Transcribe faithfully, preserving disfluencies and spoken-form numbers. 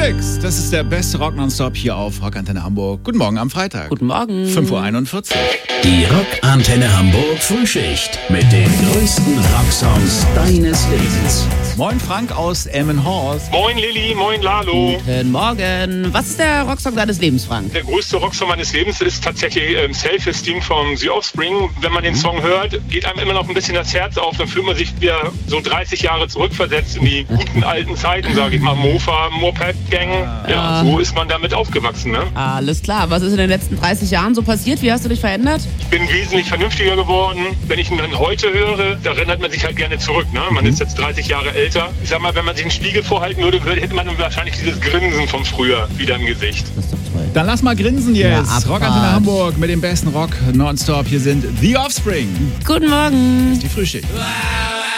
Six, das ist der beste Rock nonstop hier auf Rockantenne Hamburg. Guten Morgen am Freitag. Guten Morgen. fünf Uhr einundvierzig. Die Rockantenne Hamburg Frühschicht mit den größten Rocksongs deines Lebens. Moin Frank aus Emmenhorst. Moin Lilly, moin Lalo. Guten Morgen. Was ist der Rocksong deines Lebens, Frank? Der größte Rocksong meines Lebens ist tatsächlich ähm, Self-Esteem von The Offspring. Wenn man den Song hört, geht einem immer noch ein bisschen das Herz auf. Dann fühlt man sich wieder so dreißig Jahre zurückversetzt in die guten alten Zeiten, sage ich mal. Mofa, Moped Gang. Ja, so ist man damit aufgewachsen, ne? Alles klar. Was ist in den letzten dreißig Jahren so passiert? Wie hast du dich verändert? Ich bin wesentlich vernünftiger geworden. Wenn ich ihn dann heute höre, da erinnert man sich halt gerne zurück, ne? Man ist jetzt dreißig Jahre älter. Ich sag mal, wenn man sich einen Spiegel vorhalten würde, hätte man wahrscheinlich dieses Grinsen von früher wieder im Gesicht. Das ist doch toll. Dann lass mal grinsen jetzt. Ja, Abfahrt. Rockantenne Hamburg mit dem besten Rock nonstop. Hier sind The Offspring. Guten Morgen. Die Frühschicht. Wow.